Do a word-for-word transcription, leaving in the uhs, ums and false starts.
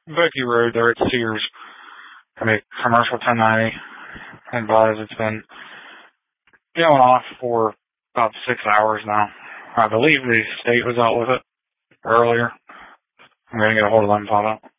Becky Road there at Sears. I mean, commercial ten ninety. Advise it's been going off for about six hours now. I believe the state was out with it earlier. I'm going to get a hold of them and find out.